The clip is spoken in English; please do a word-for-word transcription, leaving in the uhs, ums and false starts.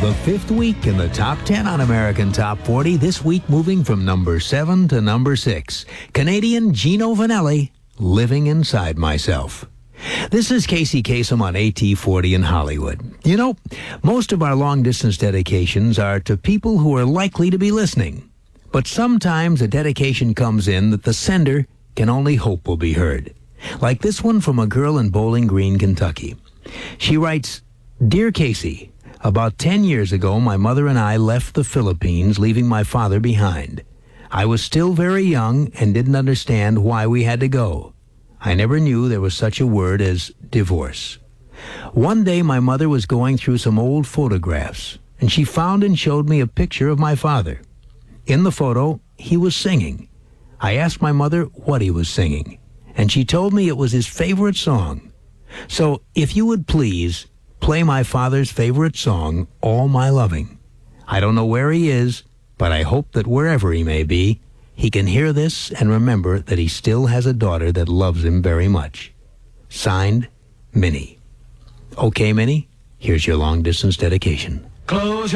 The fifth week in the top ten on American Top forty. This week moving from number seven to number six. Canadian Gino Vanelli, Living Inside Myself. This is Casey Kasem on A T forty in Hollywood. You know, most of our long-distance dedications are to people who are likely to be listening. But sometimes a dedication comes in that the sender can only hope will be heard. Like this one from a girl in Bowling Green, Kentucky. She writes, Dear Casey, about ten years ago, my mother and I left the Philippines, leaving my father behind. I was still very young and didn't understand why we had to go. I never knew there was such a word as divorce. One day, my mother was going through some old photographs, and she found and showed me a picture of my father. In the photo, he was singing. I asked my mother what he was singing, and she told me it was his favorite song. So, if you would please, play my father's favorite song, All My Loving. I don't know where he is, but I hope that wherever he may be, he can hear this and remember that he still has a daughter that loves him very much. Signed, Minnie. Okay, Minnie, here's your long-distance dedication. Close your